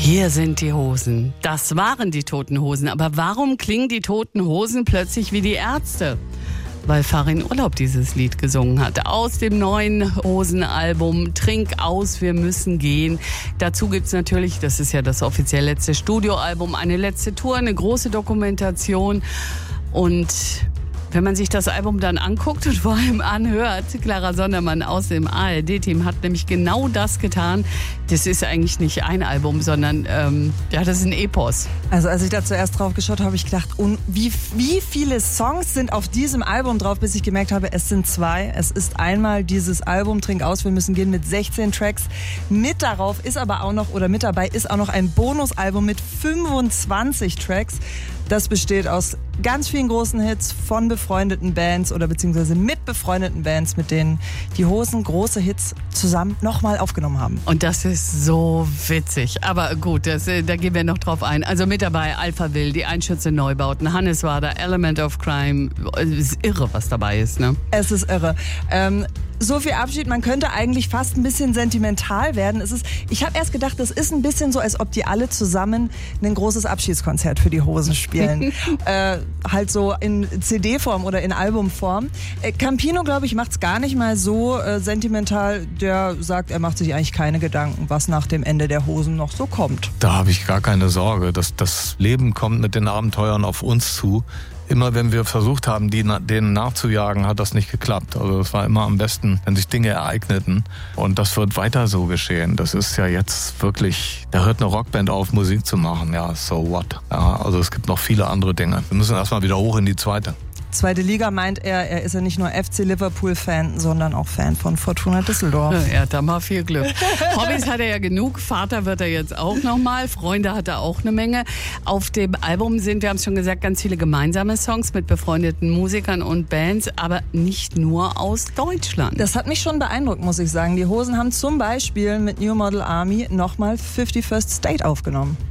Hier sind die Hosen. Das waren die Toten Hosen. Aber warum klingen die Toten Hosen plötzlich wie die Ärzte? Weil Farin Urlaub dieses Lied gesungen hat. Aus dem neuen Hosenalbum Trink aus, wir müssen gehen. Dazu gibt's natürlich, das ist ja das offiziell letzte Studioalbum, eine letzte Tour, eine große Dokumentation. Und wenn man sich das Album dann anguckt und vor allem anhört, Clara Sondermann aus dem ARD-Team hat nämlich genau das getan. Das ist eigentlich nicht ein Album, sondern das ist ein Epos. Also als ich da zuerst drauf geschaut habe, habe ich gedacht, wie viele Songs sind auf diesem Album drauf, bis ich gemerkt habe, es sind 2. Es ist einmal dieses Album Trink aus, wir müssen gehen mit 16 Tracks. Mit darauf ist aber auch noch, oder mit dabei ist auch noch ein Bonusalbum mit 25 Tracks. Das besteht aus ganz vielen großen Hits von befreundeten Bands oder beziehungsweise mit befreundeten Bands, mit denen die Hosen große Hits zusammen nochmal aufgenommen haben. Und das ist so witzig. Aber gut, da gehen wir noch drauf ein. Also mit dabei Alpha Will, die Einschütze Neubauten, Hannes Wader, Element of Crime. Es ist irre, was dabei ist, ne? Es ist irre. So viel Abschied, man könnte eigentlich fast ein bisschen sentimental werden. Ich habe erst gedacht, das ist ein bisschen so, als ob die alle zusammen ein großes Abschiedskonzert für die Hosen spielen. Halt so in CD-Form oder in Albumform. Campino, glaube ich, macht es gar nicht mal so sentimental. Der sagt, er macht sich eigentlich keine Gedanken, was nach dem Ende der Hosen noch so kommt. Da habe ich gar keine Sorge. Das Leben kommt mit den Abenteuern auf uns zu. Immer wenn wir versucht haben, denen nachzujagen, hat das nicht geklappt. Also es war immer am besten, wenn sich Dinge ereigneten. Und das wird weiter so geschehen. Das ist ja jetzt wirklich, da hört eine Rockband auf, Musik zu machen. Ja, so what? Ja, also es gibt noch viele andere Dinge. Wir müssen erstmal wieder hoch in die zweite. Zweite Liga meint er ist ja nicht nur FC Liverpool-Fan, sondern auch Fan von Fortuna Düsseldorf. Er hat da mal viel Glück. Hobbys hat er ja genug, Vater wird er jetzt auch nochmal, Freunde hat er auch eine Menge. Auf dem Album sind, wir haben es schon gesagt, ganz viele gemeinsame Songs mit befreundeten Musikern und Bands, aber nicht nur aus Deutschland. Das hat mich schon beeindruckt, muss ich sagen. Die Hosen haben zum Beispiel mit New Model Army nochmal 51st State aufgenommen.